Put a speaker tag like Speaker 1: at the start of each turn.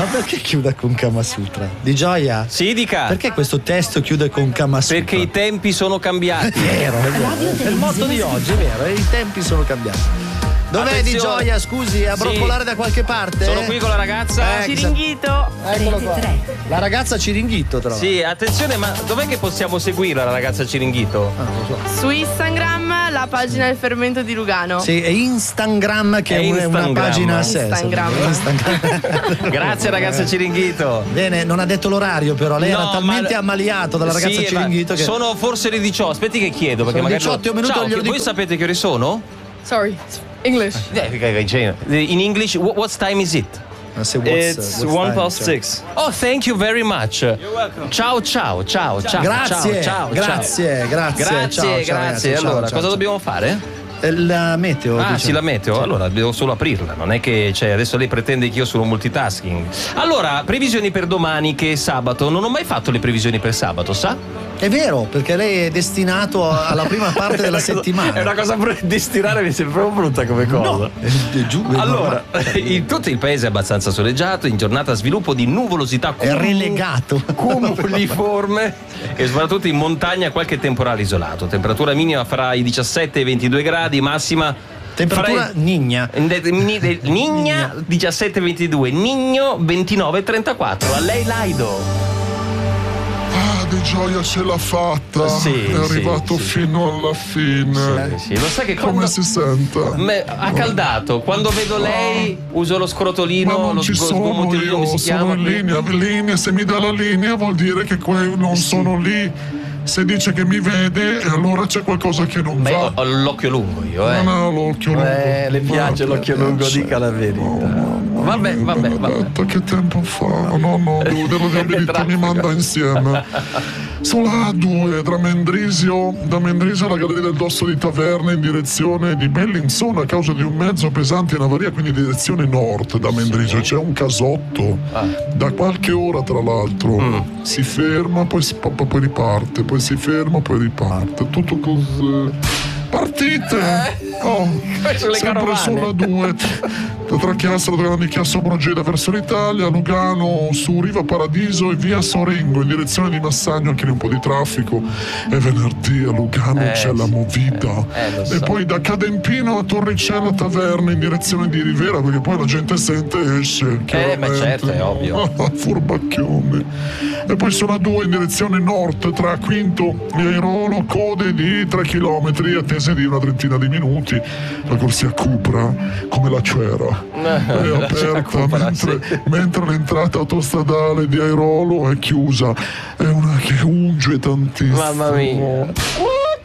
Speaker 1: perché chiude con Kama Sutra? Di Gioia?
Speaker 2: Sì, dica.
Speaker 1: Perché questo testo chiude con Kama Sutra?
Speaker 2: Perché i tempi sono cambiati.
Speaker 1: È vero. È il motto di oggi, è vero, i tempi sono cambiati. Dov'è Di Gioia? Scusi, è a brontolare da qualche parte?
Speaker 2: Sono qui con la ragazza.
Speaker 3: Ciringhito.
Speaker 1: Eccolo qua. La ragazza Ciringhito, tra l'altro.
Speaker 2: Sì, attenzione, ma dov'è che possiamo seguire la ragazza Ciringhito?
Speaker 1: Non lo so.
Speaker 3: Su Instagram la pagina del fermento di Lugano.
Speaker 1: Sì, è Instagram che è una pagina a sé.
Speaker 3: Instagram.
Speaker 2: Grazie ragazza Ciringhito.
Speaker 1: Bene, non ha detto l'orario però, lei era talmente ammaliato dalla ragazza Ciringhito che...
Speaker 2: Sono forse le 18, aspetti che chiedo perché
Speaker 1: sono
Speaker 2: magari
Speaker 1: 18 minuti.
Speaker 2: Ciao,
Speaker 1: glielo dico.
Speaker 2: voi sapete che ore sono?
Speaker 3: Sorry, English.
Speaker 2: In English, what time is it?
Speaker 4: It's 1:06.
Speaker 2: Oh, thank you very much. You're
Speaker 4: welcome.
Speaker 2: Ciao.
Speaker 1: Grazie.
Speaker 2: Ciao.
Speaker 1: Grazie.
Speaker 2: Grazie.
Speaker 1: Ragazzi,
Speaker 2: allora,
Speaker 1: ciao.
Speaker 2: cosa dobbiamo fare?
Speaker 1: La meteo.
Speaker 2: Ah, sì, la meteo. Allora, devo solo aprirla. Non è che adesso lei pretende che io sono multitasking. Allora, previsioni per domani che è sabato. Non ho mai fatto le previsioni per sabato, sa?
Speaker 1: È vero, perché lei è destinato alla prima parte della settimana.
Speaker 2: È una cosa destinare, mi sembra proprio brutta come cosa.
Speaker 1: No, è giù.
Speaker 2: Allora, in tutto il paese è abbastanza soleggiato, in giornata sviluppo di nuvolosità
Speaker 1: è relegato
Speaker 2: cumuliforme e soprattutto in montagna qualche temporale isolato. Temperatura minima fra i 17 e i 22 gradi, massima
Speaker 1: temperatura Nigna
Speaker 2: 17-22, Nigno 29-34. A lei Laido.
Speaker 5: Di Gioia ce l'ha fatta, è arrivato fino alla fine.
Speaker 2: Sì. Lo sai che
Speaker 5: come si sente?
Speaker 2: Ha caldato. Quando vedo lei uso lo scrotolino,
Speaker 5: ma non
Speaker 2: lo
Speaker 5: ci sono io,
Speaker 2: come si chiama?
Speaker 5: Sono in linea, se mi dà la linea vuol dire che non sono lì. Se dice che mi vede, allora c'è qualcosa che non va.
Speaker 2: Ho l'occhio lungo io,
Speaker 5: Non ho l'occhio lungo.
Speaker 2: Le piace l'occhio lungo, dica la verità. Vabbè.
Speaker 5: Che tempo fa? No, devo dire, mi manda insieme. Sulla A2 da Mendrisio alla Galleria del Dosso di Taverna in direzione di Bellinzona a causa di un mezzo pesante in avaria, quindi in direzione nord da Mendrisio. C'è un casotto da qualche ora, tra l'altro. Si ferma, poi riparte, poi si ferma, poi riparte. Tutto così. Partite! Sempre sulla 2 tra Chiasso, di Chiasso Brogeda verso l'Italia, Lugano su Riva Paradiso e via Sorengo in direzione di Massagno, anche lì un po' di traffico. E venerdì a Lugano c'è la movida. E poi da Cadempino a Torricella Taverna in direzione di Rivera, perché poi la gente sente e esce.
Speaker 2: Ma certo, è ovvio.
Speaker 5: Furbacchione. E poi sulla 2 in direzione nord tra Quinto e Airolo, code di 3 km attese di una trentina di minuti. La corsia Cupra come la Cera è aperta, mentre l'entrata autostradale di Airolo è chiusa. È una che unge tantissimo.
Speaker 2: Mamma mia.